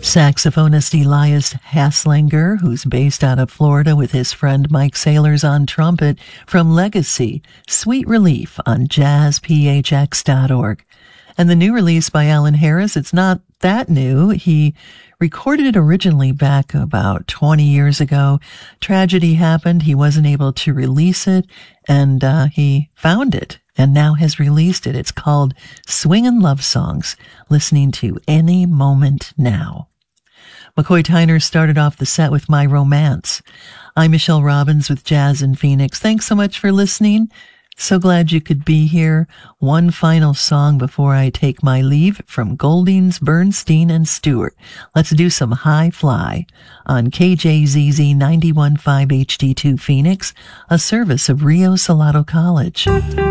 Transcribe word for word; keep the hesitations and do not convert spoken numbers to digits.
Saxophonist Elias Haslanger, who's based out of Florida with his friend Mike Saylors on trumpet, from Legacy, Sweet Relief on jazz p h x dot org. And the new release by Alan Harris, it's not that new. He recorded it originally back about twenty years ago. Tragedy happened. He wasn't able to release it, and uh, he found it and now has released it. It's called Swingin' Love Songs, listening to Any Moment Now. McCoy Tyner started off the set with My Romance. I'm Michelle Robbins with Jazz in Phoenix. Thanks so much for listening. So glad you could be here. One final song before I take my leave from Goldings, Bernstein, and Stewart. Let's do some High Fly on K J Z Z ninety-one point five H D two Phoenix, a service of Rio Salado College.